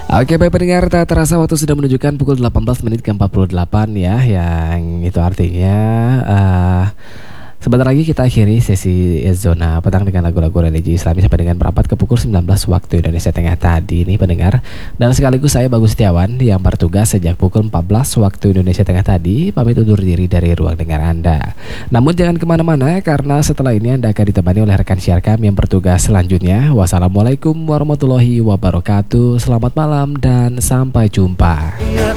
Oke, baik pendengar, tak terasa waktu sudah menunjukkan pukul 18 menit ke 48 ya, yang itu artinya sebentar lagi kita akhiri sesi zona petang dengan lagu-lagu religi Islami sampai dengan merapat ke pukul 19 waktu Indonesia Tengah tadi nih pendengar. Dan sekaligus saya Bagus Setiawan yang bertugas sejak pukul 14 waktu Indonesia Tengah tadi pamit undur diri dari ruang dengar Anda. Namun jangan kemana-mana karena setelah ini Anda akan ditemani oleh rekan siar kami yang bertugas selanjutnya. Wassalamualaikum warahmatullahi wabarakatuh. Selamat malam dan sampai jumpa.